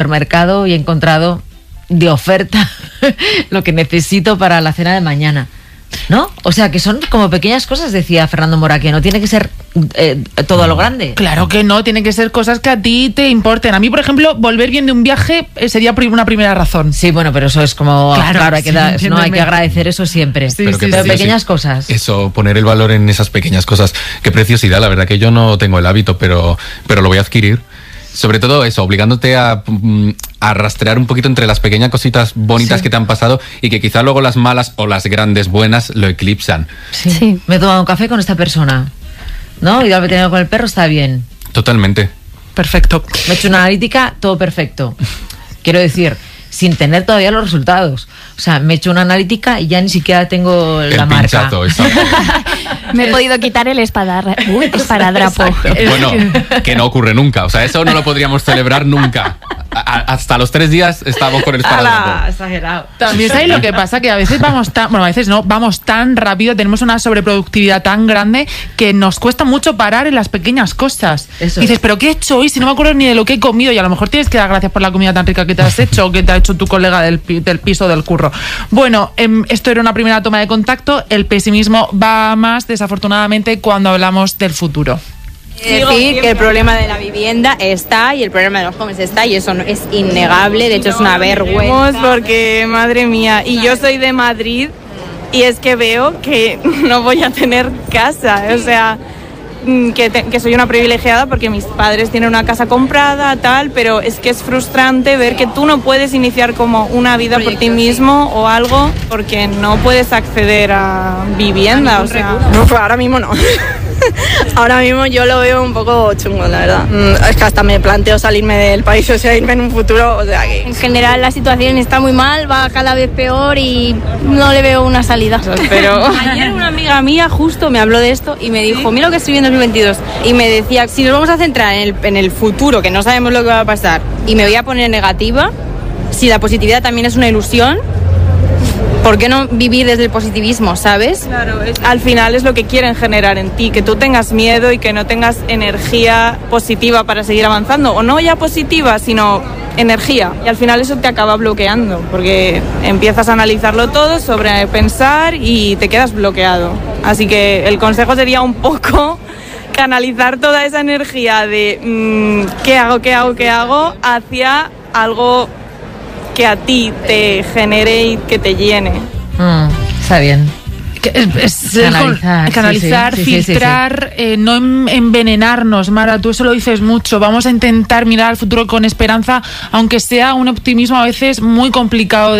supermercado y he encontrado de oferta lo que necesito para la cena de mañana, ¿no? O sea, que son como pequeñas cosas, decía Fernando Mora, que no tiene que ser todo a lo grande. Claro que no, tienen que ser cosas que a ti te importen. A mí, por ejemplo, volver bien de un viaje sería una primera razón. Sí, bueno, pero eso es como... Claro, hay que agradecer eso siempre. Pero pequeñas cosas. Eso, poner el valor en esas pequeñas cosas. Qué preciosidad, la verdad que yo no tengo el hábito, pero lo voy a adquirir. Sobre todo eso, obligándote a rastrear un poquito entre las pequeñas cositas bonitas que te han pasado y que quizá luego las malas o las grandes buenas lo eclipsan. Sí. Me he tomado un café con esta persona, ¿no? Y lo que he tenido con el perro está bien. Totalmente. Perfecto. Me he hecho una analítica, todo perfecto. Quiero decir, sin tener todavía los resultados. O sea, me he hecho una analítica y ya ni siquiera tengo la marca. Me he podido quitar el esparadrapo. Bueno, que no ocurre nunca. O sea, eso no lo podríamos celebrar nunca. Hasta los 3 días estamos con el esparadrapo. Exagerado. También sabéis lo que pasa, que a veces vamos tan rápido, tenemos una sobreproductividad tan grande que nos cuesta mucho parar en las pequeñas cosas. Eso. Y dices, ¿pero qué he hecho hoy? Si no me acuerdo ni de lo que he comido, y a lo mejor tienes que dar gracias por la comida tan rica que te has hecho o que te ha hecho tu colega del piso del curro. Bueno, esto era una primera toma de contacto. El pesimismo va más, desafortunadamente, cuando hablamos del futuro. Decir que el problema de la vivienda está y el problema de los jóvenes está, y eso no, es innegable, de hecho es una vergüenza. Porque, madre mía, y yo soy de Madrid y es que veo que no voy a tener casa, o sea, que soy una privilegiada porque mis padres tienen una casa comprada, tal, pero es que es frustrante ver que tú no puedes iniciar como una vida por ti mismo o algo porque no puedes acceder a vivienda, o sea... No, pues ahora mismo no. Ahora mismo yo lo veo un poco chungo, la verdad. Es que hasta me planteo salirme del país, o sea, irme en un futuro, o sea que... En general la situación está muy mal, va cada vez peor y no le veo una salida. Pero ayer una amiga mía justo me habló de esto y me dijo, mira lo que estoy viendo en 2022. Y me decía, si nos vamos a centrar en el futuro, que no sabemos lo que va a pasar, y me voy a poner negativa, si la positividad también es una ilusión, ¿por qué no vivir desde el positivismo, sabes? Claro, al final es lo que quieren generar en ti, que tú tengas miedo y que no tengas energía positiva para seguir avanzando, o no ya positiva, sino energía. Y al final eso te acaba bloqueando, porque empiezas a analizarlo todo, sobrepensar y te quedas bloqueado. Así que el consejo sería un poco canalizar toda esa energía de ¿qué hago? Hacia algo que a ti te genere y que te llene. Está bien. Canalizar, filtrar, no envenenarnos. Mara, tú eso lo dices mucho. Vamos a intentar mirar al futuro con esperanza, aunque sea un optimismo a veces muy complicado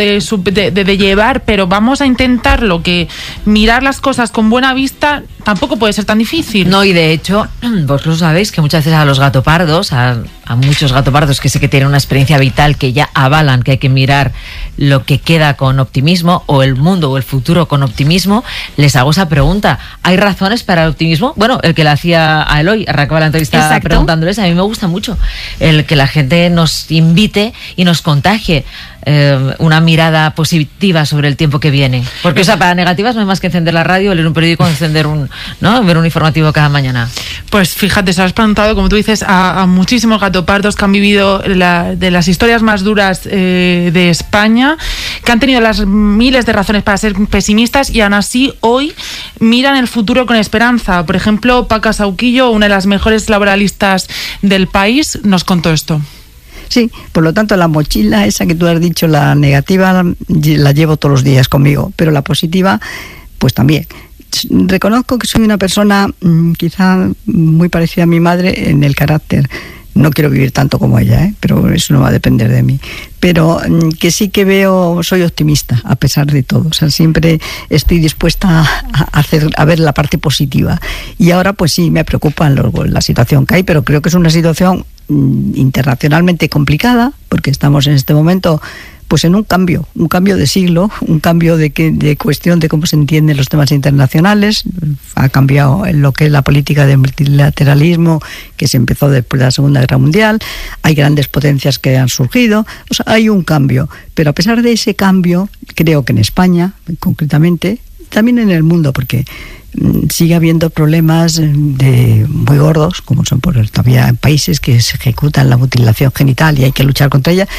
de llevar, pero vamos a intentarlo, que mirar las cosas con buena vista tampoco puede ser tan difícil. No, y de hecho, vos lo sabéis, que muchas veces a los gatopardos, a muchos gatopardos que sé que tienen una experiencia vital, que ya avalan que hay que mirar lo que queda con optimismo, o el mundo o el futuro con optimismo, les hago esa pregunta. ¿Hay razones para el optimismo? Bueno, el que le hacía a Eloy, arrancaba la entrevista preguntándoles, a mí me gusta mucho el que la gente nos invite y nos contagie una mirada positiva sobre el tiempo que viene. Porque, o sea, para negativas no hay más que encender la radio, leer un periódico, ver un informativo cada mañana. Pues fíjate, se lo has preguntado, como tú dices, a muchísimos gatopardos que han vivido de las historias más duras de España, que han tenido las miles de razones para ser pesimistas y aún así hoy miran el futuro con esperanza. Por ejemplo, Paca Sauquillo, una de las mejores laboralistas del país, nos contó esto. Sí, por lo tanto la mochila esa que tú has dicho, la negativa, la llevo todos los días conmigo, pero la positiva, pues también. Reconozco que soy una persona quizá muy parecida a mi madre en el carácter. No quiero vivir tanto como ella, pero eso no va a depender de mí. Pero que sí que soy optimista a pesar de todo. O sea, siempre estoy dispuesta a ver la parte positiva. Y ahora pues sí, me preocupa la situación que hay, pero creo que es una situación internacionalmente complicada, porque estamos en este momento pues en un cambio de siglo, un cambio de cuestión de cómo se entienden los temas internacionales. Ha cambiado en lo que es la política de multilateralismo que se empezó después de la Segunda Guerra Mundial. Hay grandes potencias que han surgido, o sea, hay un cambio, pero a pesar de ese cambio, creo que en España, concretamente, también en el mundo, porque sigue habiendo problemas muy gordos, como son todavía en países que se ejecutan la mutilación genital y hay que luchar contra ella.